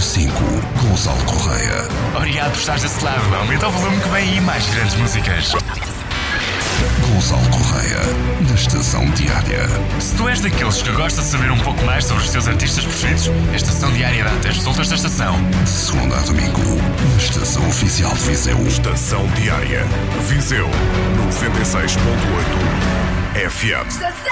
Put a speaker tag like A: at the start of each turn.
A: 5, Gonçalo Correia.
B: Obrigado por estares desse lado. Aumenta o volume que vem aí mais grandes músicas.
A: Gonçalo Correia, na Estação Diária.
B: Se tu és daqueles que gosta de saber um pouco mais sobre os teus artistas preferidos, a Estação Diária dá-te as resultas da estação.
A: De segunda a domingo, na Estação Oficial de Viseu.
C: Estação Diária. Viseu 96.8 FM.